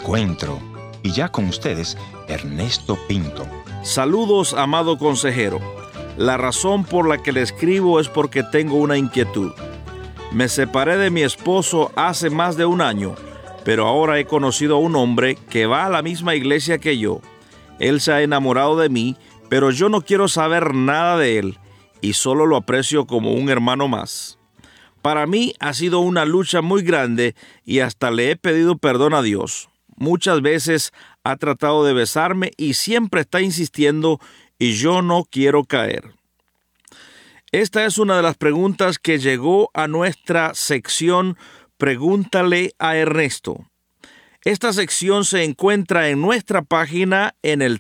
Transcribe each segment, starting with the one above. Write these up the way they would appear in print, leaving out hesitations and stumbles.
Encuentro. Y ya con ustedes, Ernesto Pinto. Saludos, amado consejero. La razón por la que le escribo es porque tengo una inquietud. Me separé de mi esposo hace más de un año, pero ahora he conocido a un hombre que va a la misma iglesia que yo. Él se ha enamorado de mí, pero yo no quiero saber nada de él y solo lo aprecio como un hermano más. Para mí ha sido una lucha muy grande y hasta le he pedido perdón a Dios. Muchas veces ha tratado de besarme y siempre está insistiendo y yo no quiero caer. Esta es una de las preguntas que llegó a nuestra sección Pregúntale a Ernesto. Esta sección se encuentra en nuestra página en el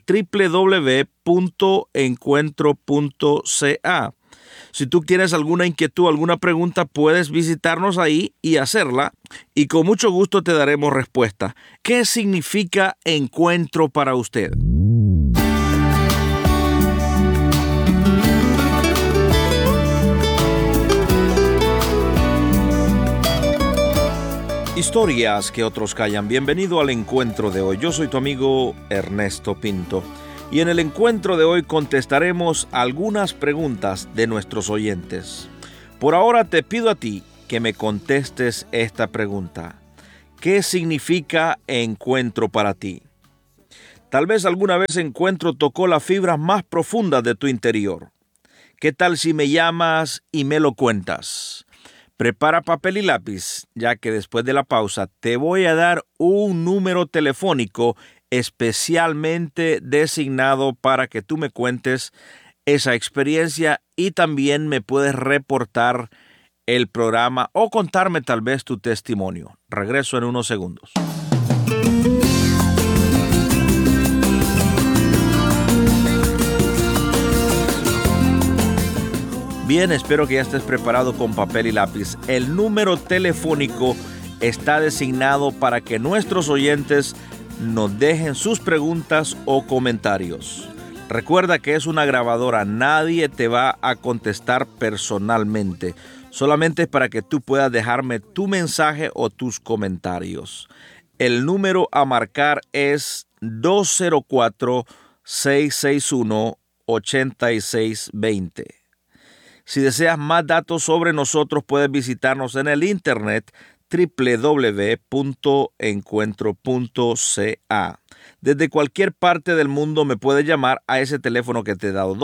www.encuentro.ca. Si tú tienes alguna inquietud, alguna pregunta, puedes visitarnos ahí y hacerla, y con mucho gusto te daremos respuesta. ¿Qué significa encuentro para usted? Historias que otros callan. Bienvenido al encuentro de hoy. Yo soy tu amigo Ernesto Pinto. Y en el encuentro de hoy contestaremos algunas preguntas de nuestros oyentes. Por ahora te pido a ti que me contestes esta pregunta. ¿Qué significa encuentro para ti? Tal vez alguna vez encuentro tocó las fibras más profundas de tu interior. ¿Qué tal si me llamas y me lo cuentas? Prepara papel y lápiz, ya que después de la pausa te voy a dar un número telefónico especialmente designado para que tú me cuentes esa experiencia y también me puedes reportar el programa o contarme tal vez tu testimonio. Regreso en unos segundos. Bien, espero que ya estés preparado con papel y lápiz. El número telefónico está designado para que nuestros oyentes nos dejen sus preguntas o comentarios. Recuerda que es una grabadora, nadie te va a contestar personalmente. Solamente es para que tú puedas dejarme tu mensaje o tus comentarios. El número a marcar es 204-661-8620. Si deseas más datos sobre nosotros, puedes visitarnos en el internet www.encuentro.ca. Desde cualquier parte del mundo me puedes llamar a ese teléfono que te he dado,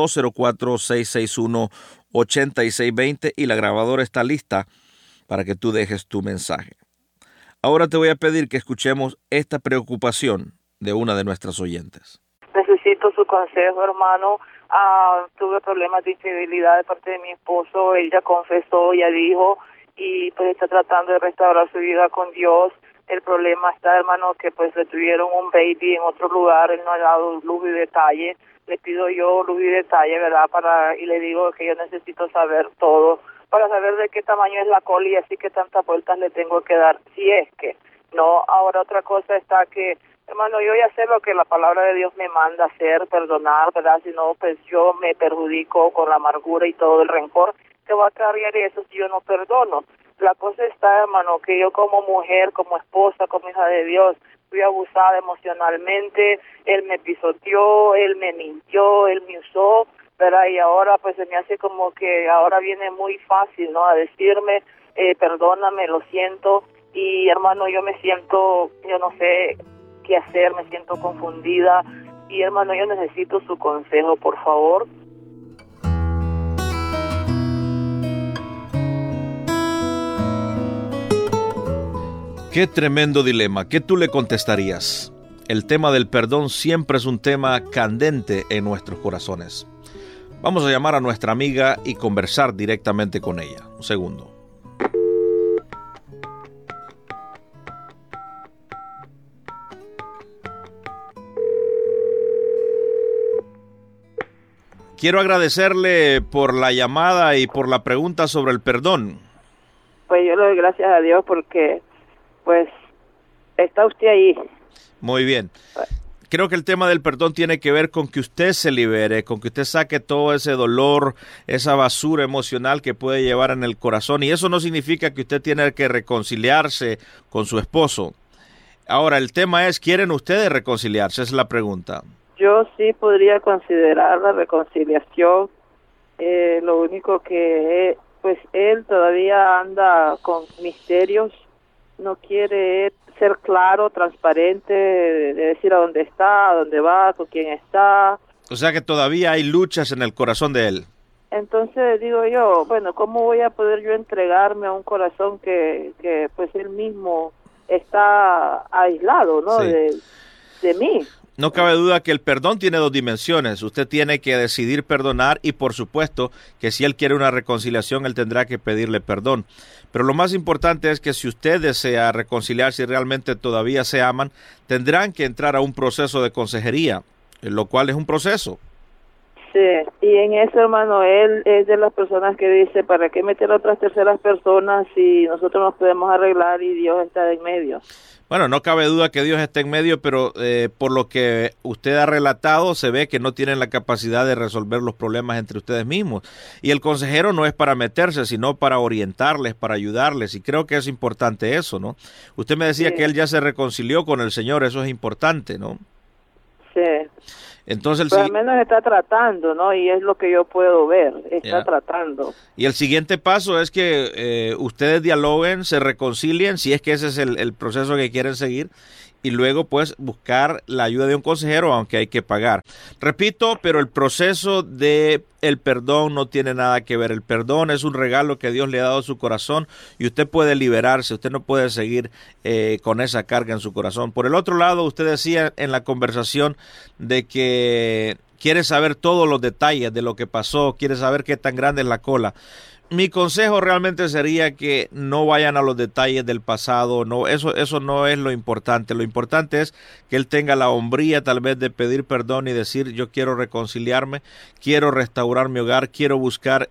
204-661-8620, y la grabadora está lista para que tú dejes tu mensaje. Ahora te voy a pedir que escuchemos esta preocupación de una de nuestras oyentes. Necesito su consejo, hermano. Tuve problemas de infidelidad de parte de mi esposo. Él ya confesó, ya dijo, y pues está tratando de restaurar su vida con Dios. El problema está, hermano, que pues le tuvieron un baby en otro lugar. Él no ha dado luz y detalle. Le pido yo luz y detalle, ¿verdad? Y le digo que yo necesito saber todo para saber de qué tamaño es la coli y así que tantas vueltas le tengo que dar, si es que no. Ahora otra cosa está que, hermano, yo ya sé lo que la palabra de Dios me manda hacer, perdonar, ¿verdad? Si no, pues yo me perjudico con la amargura y todo el rencor que va a cargar eso si yo no perdono. La cosa está, hermano, que yo como mujer, como esposa, como hija de Dios, fui abusada emocionalmente, él me pisoteó, él me mintió, él me usó, ¿verdad? Y ahora pues se me hace como que ahora viene muy fácil, ¿no? A decirme, perdóname, lo siento, y hermano, yo me siento, yo no sé qué hacer, me siento confundida, y hermano, yo necesito su consejo, por favor. Qué tremendo dilema. ¿Qué tú le contestarías? El tema del perdón siempre es un tema candente en nuestros corazones. Vamos a llamar a nuestra amiga y conversar directamente con ella. Un segundo. Quiero agradecerle por la llamada y por la pregunta sobre el perdón. Pues yo le doy gracias a Dios porque pues está usted ahí. Muy bien. Creo que el tema del perdón tiene que ver con que usted se libere, con que usted saque todo ese dolor, esa basura emocional que puede llevar en el corazón. Y eso no significa que usted tiene que reconciliarse con su esposo. Ahora, el tema es, ¿quieren ustedes reconciliarse? Esa es la pregunta. Yo sí podría considerar la reconciliación. Lo único que, pues él todavía anda con misterios, no quiere ser claro, transparente, de decir a dónde está, a dónde va, con quién está. O sea que todavía hay luchas en el corazón de él. Entonces digo yo, bueno, ¿cómo voy a poder yo entregarme a un corazón que pues él mismo está aislado, ¿no? Sí. De mí. No cabe duda que el perdón tiene dos dimensiones. Usted tiene que decidir perdonar y por supuesto que si él quiere una reconciliación, él tendrá que pedirle perdón. Pero lo más importante es que si usted desea reconciliarse y realmente todavía se aman, tendrán que entrar a un proceso de consejería, lo cual es un proceso. Sí, y en eso, hermano, él es de las personas que dice, ¿para qué meter a otras terceras personas si nosotros nos podemos arreglar y Dios está en medio? Bueno, no cabe duda que Dios está en medio, pero por lo que usted ha relatado, se ve que no tienen la capacidad de resolver los problemas entre ustedes mismos. Y el consejero no es para meterse, sino para orientarles, para ayudarles. Y creo que es importante eso, ¿no? Usted me decía que él ya se reconcilió con el Señor, eso es importante, ¿no? Sí. Entonces, pero al menos está tratando, ¿no? Y es lo que yo puedo ver, está tratando. Y el siguiente paso es que ustedes dialoguen, se reconcilien, si es que ese es el proceso que quieren seguir, y luego pues buscar la ayuda de un consejero, aunque hay que pagar. Repito, pero el proceso de el perdón no tiene nada que ver. El perdón es un regalo que Dios le ha dado a su corazón y usted puede liberarse, usted no puede seguir con esa carga en su corazón. Por el otro lado, usted decía en la conversación de que quiere saber todos los detalles de lo que pasó, quiere saber qué tan grande es la cola. Mi consejo realmente sería que no vayan a los detalles del pasado, no, eso no es lo importante. Lo importante es que él tenga la hombría tal vez de pedir perdón y decir yo quiero reconciliarme, quiero restaurar mi hogar, quiero buscar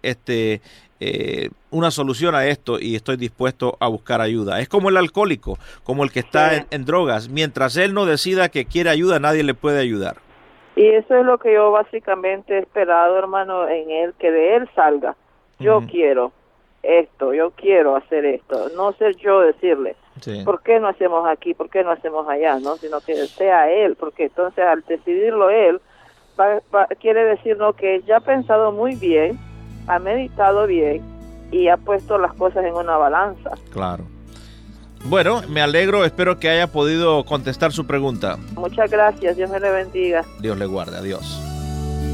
una solución a esto y estoy dispuesto a buscar ayuda. Es como el alcohólico, como el que está en drogas. Mientras él no decida que quiere ayuda, nadie le puede ayudar. Y eso es lo que yo básicamente he esperado, hermano, en él, que de él salga. Yo quiero esto, yo quiero hacer esto. No sé yo decirle, ¿por qué no hacemos aquí? ¿Por qué no hacemos allá? ¿No? Sino que sea él, porque entonces al decidirlo él, quiere decir, ¿no?, que ya ha pensado muy bien, ha meditado bien y ha puesto las cosas en una balanza. Claro. Bueno, me alegro, espero que haya podido contestar su pregunta. Muchas gracias, Dios me le bendiga. Dios le guarde, adiós.